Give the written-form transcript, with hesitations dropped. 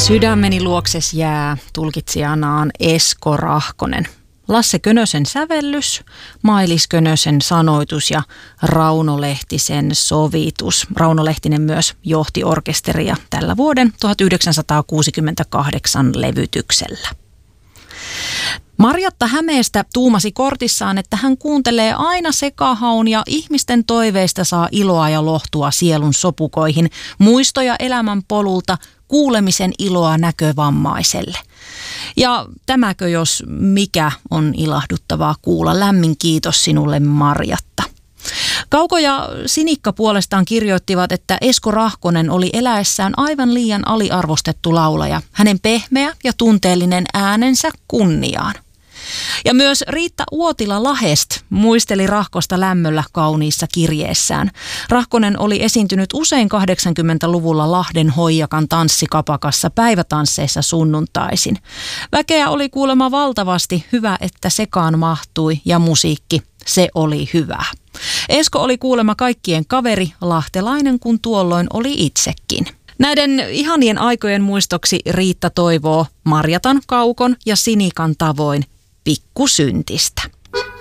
Sydämeni luokses jää, tulkitsijanaan Esko Rahkonen. Lasse Könösen sävellys, Mailis Könösen sanoitus ja Rauno Lehtisen sovitus. Rauno Lehtinen myös johti orkesteria tällä vuoden 1968 levytyksellä. Marjatta Hämeestä tuumasi kortissaan, että hän kuuntelee aina sekahaun ja ihmisten toiveista saa iloa ja lohtua sielun sopukoihin, muistoja elämän polulta, kuulemisen iloa näkövammaiselle. Ja tämäkö jos mikä on ilahduttavaa kuulla. Lämmin kiitos sinulle, Marjatta. Kauko ja Sinikka puolestaan kirjoittivat, että Esko Rahkonen oli eläessään aivan liian aliarvostettu laulaja. Hänen pehmeä ja tunteellinen äänensä kunniaan. Ja myös Riitta Uotila Lahest muisteli Rahkosta lämmöllä kauniissa kirjeessään. Rahkonen oli esiintynyt usein 80-luvulla Lahden Hoijakan tanssikapakassa päivätansseissa sunnuntaisin. Väkeä oli kuulemma valtavasti, hyvä että sekaan mahtui ja musiikki, se oli hyvää. Esko oli kuulemma kaikkien kaveri, lahtelainen kun tuolloin oli itsekin. Näiden ihanien aikojen muistoksi Riitta toivoo Marjatan, Kaukon ja Sinikan tavoin pikkusyntistä.